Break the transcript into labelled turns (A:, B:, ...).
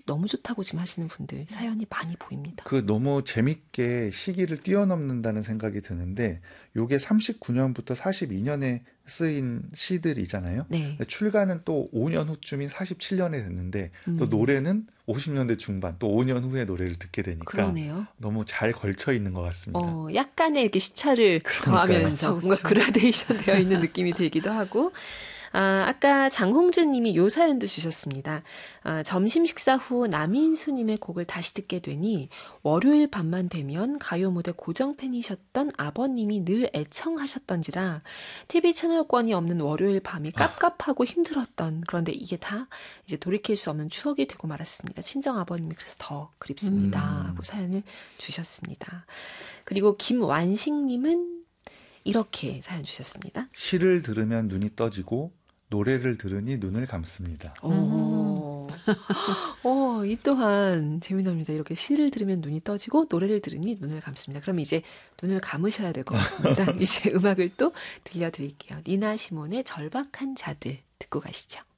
A: 너무 좋다고 지금 하시는 분들 사연이 많이 보입니다.
B: 그 너무 재밌게 시기를 뛰어넘는다는 생각이 드는데 요게 39년부터 42년에 쓰인 시들이잖아요.
A: 네.
B: 출간은 또 5년 후쯤인 47년에 됐는데 또 노래는 50년대 중반 또 5년 후에 노래를 듣게 되니까
A: 그러네요.
B: 너무 잘 걸쳐 있는 것 같습니다.
A: 약간의 이렇게 시차를 더하면서 뭔가 그라데이션 되어 있는 느낌이 들기도 하고 아까 장홍준 님이 요 사연도 주셨습니다. 점심 식사 후 남인수님의 곡을 다시 듣게 되니 월요일 밤만 되면 가요 무대 고정 팬이셨던 아버님이 늘 애청하셨던지라 TV 채널권이 없는 월요일 밤이 깝깝하고 힘들었던 그런데 이게 다 이제 돌이킬 수 없는 추억이 되고 말았습니다. 친정 아버님이 그래서 더 그립습니다. 하고 사연을 주셨습니다. 그리고 김완식님은 이렇게 사연 주셨습니다.
B: 시를 들으면 눈이 떠지고 노래를 들으니 눈을 감습니다.
A: 이 또한 재미납니다. 이렇게 시를 들으면 눈이 떠지고 노래를 들으니 눈을 감습니다. 그럼 이제 눈을 감으셔야 될 것 같습니다. 이제 음악을 또 들려드릴게요. 니나 시몬의 절박한 자들 듣고 가시죠.